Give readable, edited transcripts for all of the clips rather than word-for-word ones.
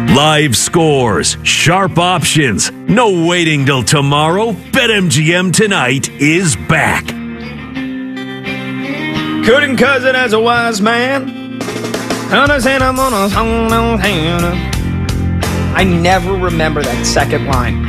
Live scores, sharp options, no waiting till tomorrow. BetMGM Tonight is back. Couldn't cuz it as a wise man. I never remember that second line.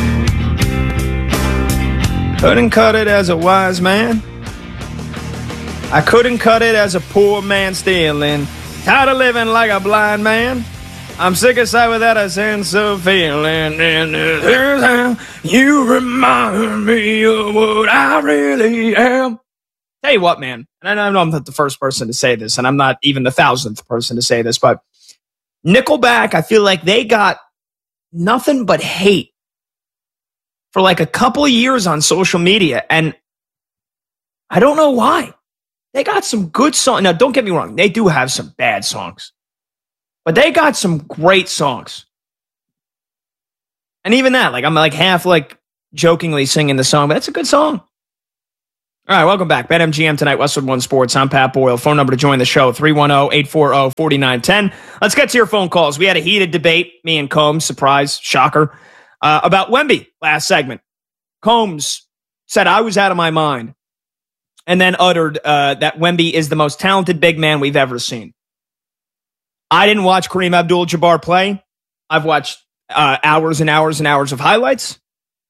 Couldn't cut it as a wise man. I couldn't cut it as a poor man stealing. Tired of living like a blind man. I'm sick aside without a sense of feeling. And here's how you remind me of what I really am. Tell you what, man, and I know I'm not the first person to say this, and I'm not even the 1,000th person to say this, but Nickelback, I feel like they got nothing but hate for like a couple of years on social media, and I don't know why. They got some good songs. Now, don't get me wrong. They do have some bad songs. But they got some great songs. And even that, like I'm like half like jokingly singing the song, but that's a good song. All right, welcome back. BetMGM Tonight, Westwood One Sports. I'm Pat Boyle. Phone number to join the show, 310-840-4910. Let's get to your phone calls. We had a heated debate, me and Combs, surprise, shocker, about Wemby last segment. Combs said I was out of my mind and then uttered that Wemby is the most talented big man we've ever seen. I didn't watch Kareem Abdul-Jabbar play. I've watched hours and hours and hours of highlights.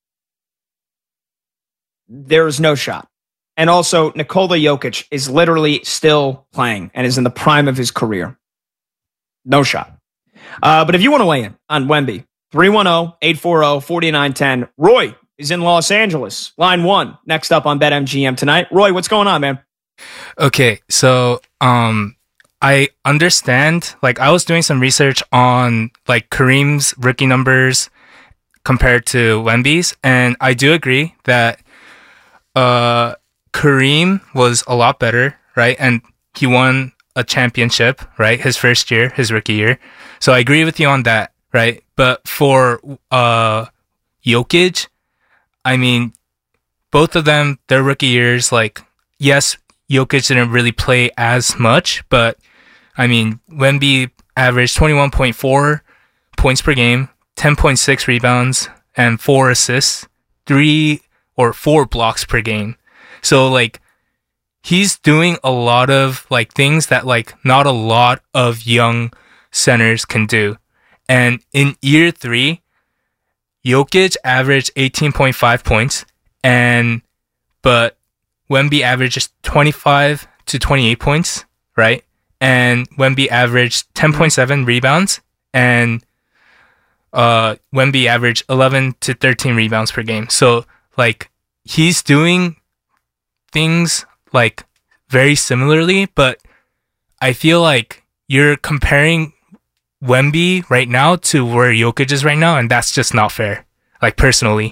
There is no shot. And also, Nikola Jokic is literally still playing and is in the prime of his career. No shot. But if you want to weigh in on Wemby, 310-840-4910. Roy is in Los Angeles. Line 1, next up on BetMGM Tonight. Roy, what's going on, man? Okay, so I understand, like I was doing some research on like Kareem's rookie numbers compared to Wemby's, and I do agree that Kareem was a lot better, right? And he won a championship, right? His first year, his rookie year. So I agree with you on that, right? But for Jokic, I mean, both of them, their rookie years, like, yes, Jokic didn't really play as much, but I mean, Wemby averaged 21.4 points per game, 10.6 rebounds, and 4 assists, 3 or 4 blocks per game. So, like, he's doing a lot of, like, things that, like, not a lot of young centers can do. And in year 3, Jokic averaged 18.5 points, but Wemby averaged 25 to 28 points, right? And Wemby averaged 10.7 rebounds, and Wemby averaged 11 to 13 rebounds per game. So, like, he's doing things, like, very similarly, but I feel like you're comparing Wemby right now to where Jokic is right now, and that's just not fair, like, personally.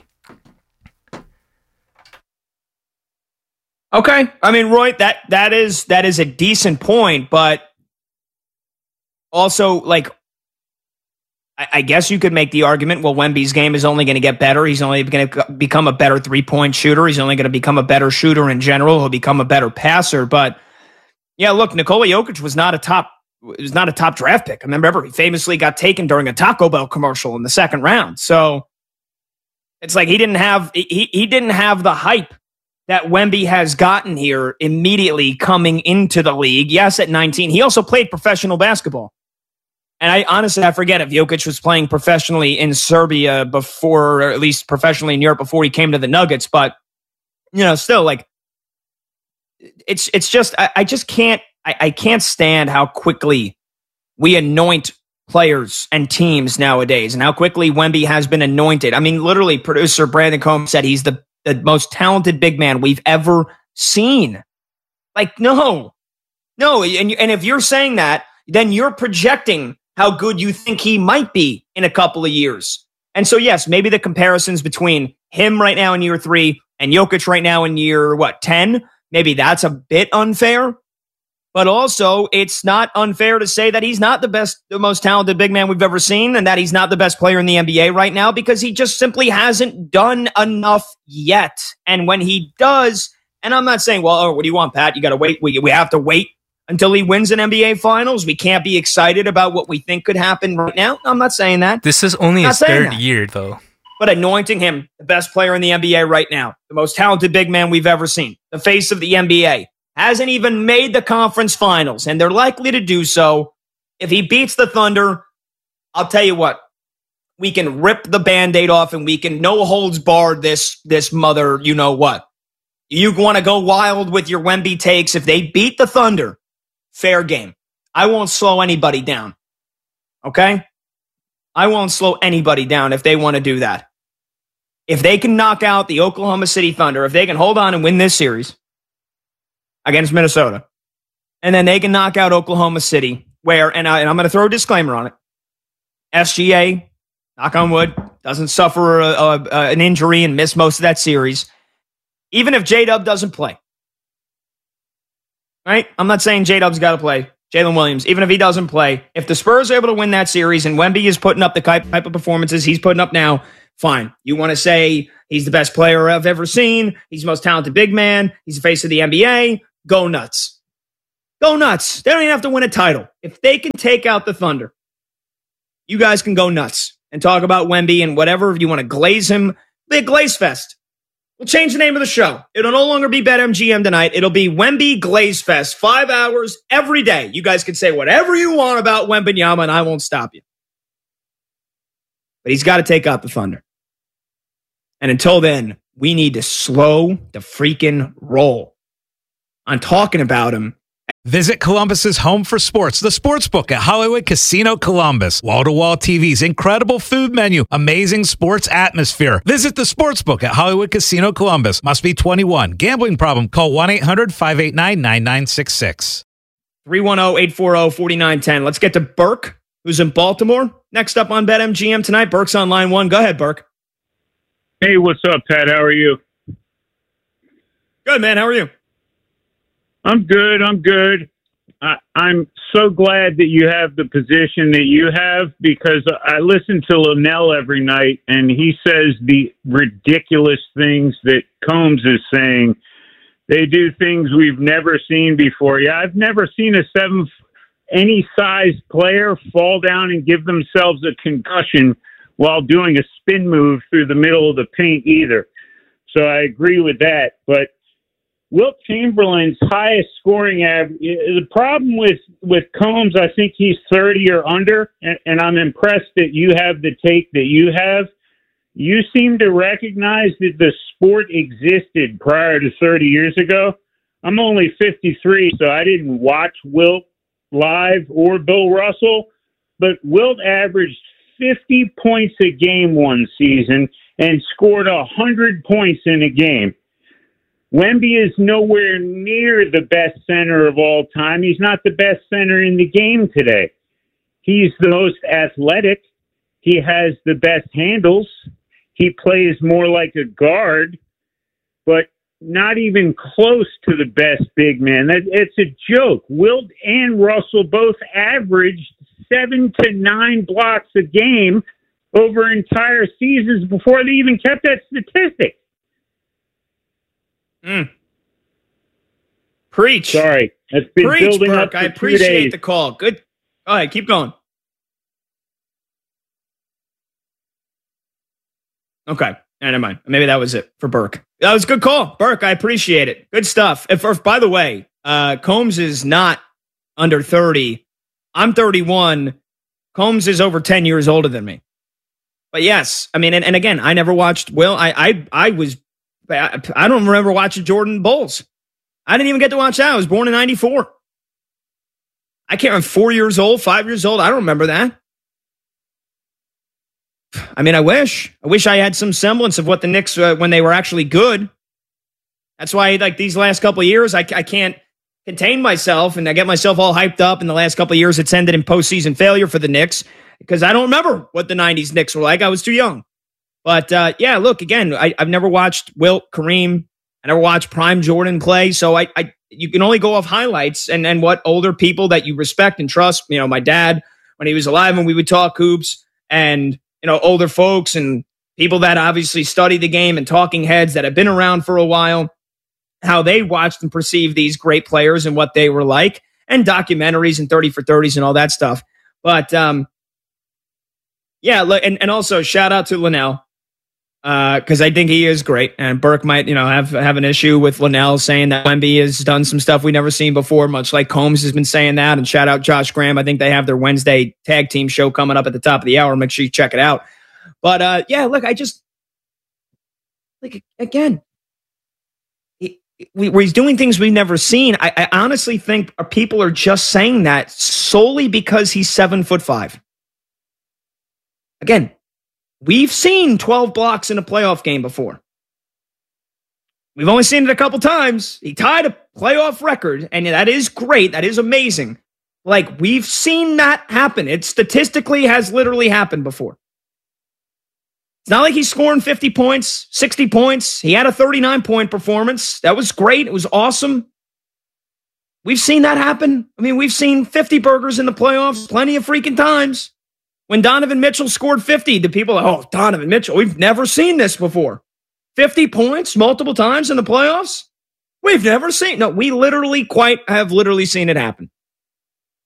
Okay. I mean, Roy, that is a decent point, but also, like, I guess you could make the argument, well, Wemby's game is only going to get better. He's only going to become a better three-point shooter. He's only going to become a better shooter in general. He'll become a better passer. But, yeah, look, Nikola Jokic was not a top draft pick. I remember he famously got taken during a Taco Bell commercial in the second round. So it's like he didn't have the hype that Wemby has gotten here immediately coming into the league. Yes, at 19. He also played professional basketball. And I forget if Jokic was playing professionally in Serbia before, or at least professionally in Europe before he came to the Nuggets. But, you know, still, like, it's just, I can't stand how quickly we anoint players and teams nowadays and how quickly Wemby has been anointed. I mean, literally, producer Brandon Combs said he's the most talented big man we've ever seen. Like, no. And if you're saying that, then you're projecting how good you think he might be in a couple of years. And so, yes, maybe the comparisons between him right now in year 3 and Jokic right now in year, 10? Maybe that's a bit unfair. But also, it's not unfair to say that he's not the most talented big man we've ever seen and that he's not the best player in the NBA right now because he just simply hasn't done enough yet. And when he does, and I'm not saying, well, what do you want, Pat? You got to wait. We have to wait until he wins an NBA Finals. We can't be excited about what we think could happen right now. I'm not saying that. This is only his third year, though. But anointing him the best player in the NBA right now, the most talented big man we've ever seen, the face of the NBA, hasn't even made the conference finals, and they're likely to do so. If he beats the Thunder, I'll tell you what, we can rip the Band-Aid off and we can no holds barred this mother, you know what. You want to go wild with your Wemby takes. If they beat the Thunder, fair game. I won't slow anybody down. Okay? I won't slow anybody down if they want to do that. If they can knock out the Oklahoma City Thunder, if they can hold on and win this series against Minnesota, and then they can knock out Oklahoma City, where, and I'm going to throw a disclaimer on it, SGA, knock on wood, doesn't suffer an injury and miss most of that series, even if J-Dub doesn't play. Right? I'm not saying J-Dub's got to play. Jalen Williams, even if he doesn't play, if the Spurs are able to win that series and Wemby is putting up the type of performances he's putting up now, fine. You want to say he's the best player I've ever seen, he's the most talented big man, he's the face of the NBA, go nuts. Go nuts. They don't even have to win a title. If they can take out the Thunder, you guys can go nuts and talk about Wemby and whatever. If you want to glaze him, be a glaze fest. We'll change the name of the show. It'll no longer be BetMGM tonight. It'll be Wemby Glaze Fest. 5 hours every day. You guys can say whatever you want about Wembanyama, and I won't stop you. But he's got to take out the Thunder. And until then, we need to slow the freaking roll on talking about him. Visit Columbus's home for sports, the Sportsbook at Hollywood Casino Columbus. Wall-to-wall TVs, incredible food menu, amazing sports atmosphere. Visit the Sportsbook at Hollywood Casino Columbus. Must be 21. Gambling problem? Call 1-800-589-9966. 310-840-4910. Let's get to Burke, who's in Baltimore. Next up on BetMGM tonight. Burke's on line 1. Go ahead, Burke. Hey, what's up, Pat? How are you? Good, man. How are you? I'm good. I'm so glad that you have the position that you have, because I listen to Linnell every night, and he says the ridiculous things that Combs is saying. They do things we've never seen before. Yeah, I've never seen any size player fall down and give themselves a concussion while doing a spin move through the middle of the paint either. So I agree with that. But Wilt Chamberlain's highest scoring average, the problem with Combs, I think he's 30 or under, and I'm impressed that you have the take that you have. You seem to recognize that the sport existed prior to 30 years ago. I'm only 53, so I didn't watch Wilt live or Bill Russell, but Wilt averaged 50 points a game one season and scored 100 points in a game. Wemby is nowhere near the best center of all time. He's not the best center in the game today. He's the most athletic. He has the best handles. He plays more like a guard, but not even close to the best big man. It's a joke. Wilt and Russell both averaged 7 to 9 blocks a game over entire seasons before they even kept that statistic. Preach. Sorry. It's been Preach, building Burke. up for I 2 appreciate days. the call. Good. All right, keep going. Okay. Never mind. Maybe that was it for Burke. That was a good call. Burke, I appreciate it. Good stuff. By the way, Combs is not under 30. I'm 31. Combs is over 10 years older than me. But yes, I mean, and again, I never watched Will. I don't remember watching Jordan Bulls. I didn't even get to watch that. I was born in 94. I can't remember, 4 years old, 5 years old. I don't remember that. I mean, I wish I had some semblance of what the Knicks, when they were actually good. That's why, like, these last couple of years, I can't contain myself, and I get myself all hyped up. In the last couple of years, it's ended in postseason failure for the Knicks, because I don't remember what the 90s Knicks were like. I was too young. But, yeah, look, again, I've never watched Wilt, Kareem. I never watched prime Jordan play. So you can only go off highlights and what older people that you respect and trust. You know, my dad, when he was alive, and we would talk hoops, and, you know, older folks and people that obviously study the game and talking heads that have been around for a while, how they watched and perceived these great players and what they were like. and documentaries and 30 for 30s and all that stuff. But yeah, and also shout out to Linnell. Because I think he is great, and Burke might, have an issue with Linnell saying that Wemby has done some stuff we've never seen before, much like Combs has been saying that. And shout out Josh Graham. I think they have their Wednesday tag team show coming up at the top of the hour. Make sure you check it out. But yeah, look, I just again, he's doing things we've never seen. I honestly think people are just saying that solely because he's 7'5". Again. We've seen 12 blocks in a playoff game before. We've only seen it a couple times. He tied a playoff record, and that is great. That is amazing. Like, we've seen that happen. It statistically has literally happened before. It's not like he's scoring 50 points, 60 points. He had a 39-point performance. That was great. It was awesome. We've seen that happen. I mean, we've seen 50 burgers in the playoffs plenty of freaking times. When Donovan Mitchell scored 50, the people are, Donovan Mitchell, we've never seen this before. 50 points multiple times in the playoffs? We've never seen. No, we literally have literally seen it happen.